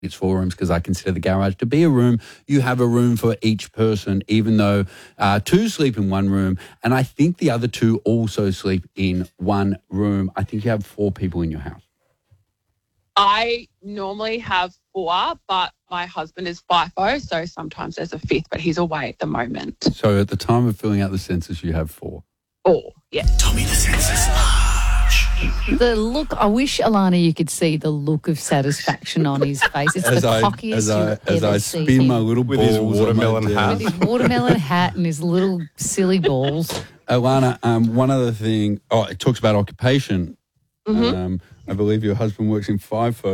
it's 4 rooms because I consider the garage to be a room. You have a room for each person, even though 2 sleep in one room. And I think the other 2 also sleep in one room. I think you have 4 people in your house. I normally have 4, but my husband is FIFO, so sometimes there's a 5th, but he's away at the moment. So at the time of filling out the census, you have 4. 4, yeah. Tommy the Census. The look, I wish, Alana, you could see the look of satisfaction on his face. It's the cockiest as I spin my little balls with his watermelon hat. With his watermelon hat and his little silly balls. Alana, one other thing. Oh, it talks about occupation. Mm-hmm. I believe your husband works in FIFO.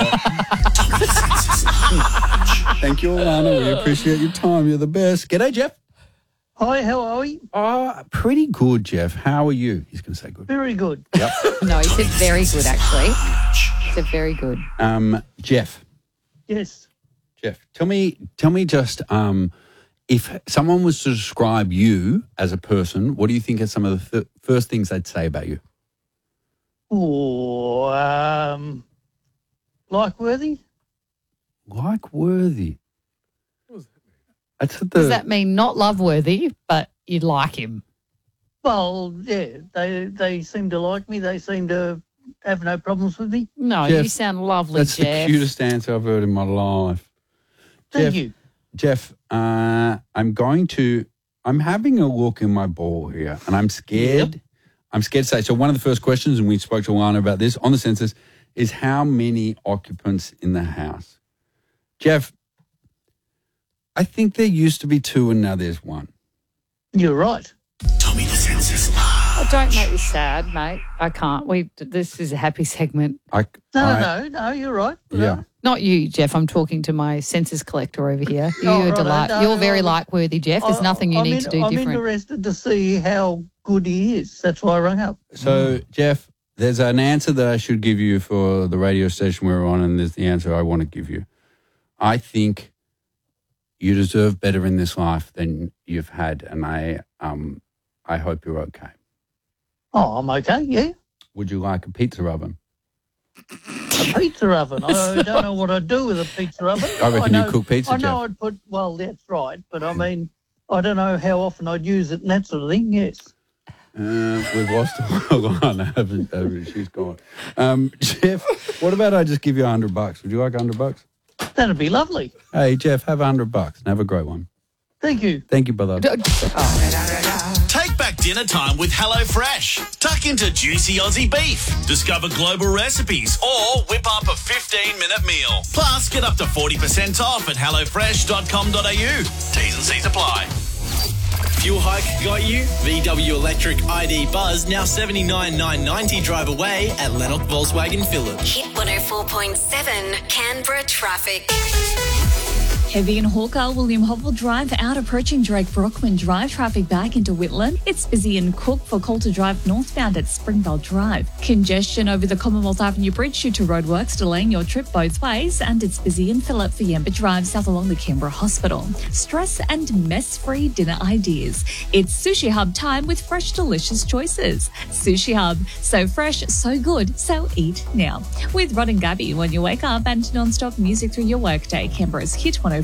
Thank you, Alana. We appreciate your time. You're the best. G'day, Jeff. Hi, how are we? Pretty good, Jeff. How are you? He's going to say good. Very good. Yep. No, he said very good, actually. He said very good. Jeff. Yes. Jeff, tell me just if someone was to describe you as a person, what do you think are some of the first things they'd say about you? Oh, like-worthy? Like-worthy. Does that mean not love-worthy, but you'd like him? Well, yeah, they seem to like me. They seem to have no problems with me. No, Jeff, you sound lovely, that's Jeff. That's the cutest answer I've heard in my life. Thank you. Jeff, I'm having a look in my ball here, and I'm scared. Yep. I'm scared to say. So one of the first questions, and we spoke to Alana about this on the census, is how many occupants in the house? Jeff, I think there used to be 2 and now there's 1. You're right. Tommy the Census. Oh, don't make me sad, mate. I can't. This is a happy segment. No, you're right. Yeah. Not you, Jeff. I'm talking to my census collector over here. You're a delight. You're very like-worthy, Jeff. There's nothing you need to do different. I'm interested to see how good he is. That's why I rang up. So, Jeff, there's an answer that I should give you for the radio station we're on, and there's the answer I want to give you. I think you deserve better in this life than you've had, and I hope you're okay. Oh, I'm okay, yeah. Would you like a pizza oven? A pizza oven? I don't know what I'd do with a pizza oven. I reckon you cook pizza, Jeff. I know Jeff. well, that's right, but I mean, I don't know how often I'd use it and that sort of thing, yes. We've lost Alana, haven't we? She's gone. Jeff, what about I just give you $100? Would you like $100? That'd be lovely. Hey, Jeff, have $100 and have a great one. Thank you. Thank you, brother. Take back dinner time with HelloFresh. Tuck into juicy Aussie beef. Discover global recipes or whip up a 15-minute meal. Plus, get up to 40% off at hellofresh.com.au. T's and C's apply. Fuel hike got you? VW Electric ID Buzz now $79,990 drive away at Lennox Volkswagen Phillip. Hit 104.7 Canberra traffic. Heavy in Hawker, William Hovell Drive out approaching Drake Brockman Drive. Traffic back into Whitland. It's busy in Cook for Coulter Drive northbound at Springvale Drive. Congestion over the Commonwealth Avenue Bridge due to roadworks delaying your trip both ways. And it's busy in Phillip for Yamba Drive south along the Canberra Hospital. Stress and mess-free dinner ideas. It's Sushi Hub time with fresh, delicious choices. Sushi Hub. So fresh, so good, so eat now. With Rod and Gabby when you wake up and non-stop music through your workday. Canberra's Hit 104.7.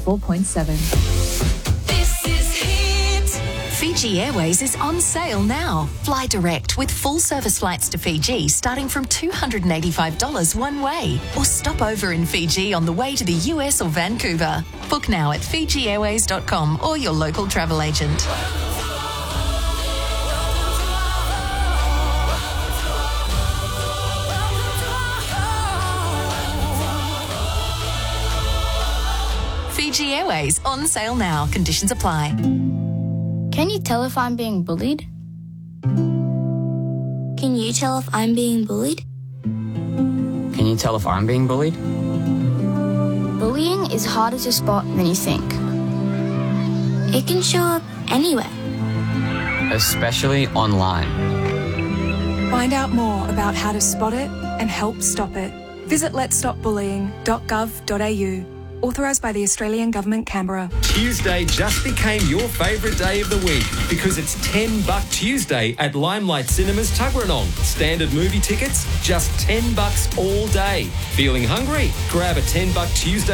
This is Hit. Fiji Airways is on sale now. Fly direct with full service flights to Fiji starting from $285 one way. Or stop over in Fiji on the way to the US or Vancouver. Book now at FijiAirways.com or your local travel agent. Fiji Airways on sale now. Conditions apply. Can you tell if I'm being bullied? Can you tell if I'm being bullied? Can you tell if I'm being bullied? Bullying is harder to spot than you think. It can show up anywhere. Especially online. Find out more about how to spot it and help stop it. Visit letsstopbullying.gov.au. Authorised by the Australian Government, Canberra. Tuesday just became your favourite day of the week because it's $10 Tuesday at Limelight Cinemas Tuggeranong. Standard movie tickets, just $10 all day. Feeling hungry? Grab a $10 Tuesday